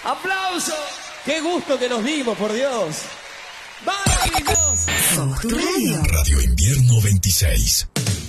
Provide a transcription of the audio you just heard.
¡Aplauso! ¡Qué gusto que nos dimos, por Dios! ¡Maravilloso! Somos tu radio. Radio Invierno 26.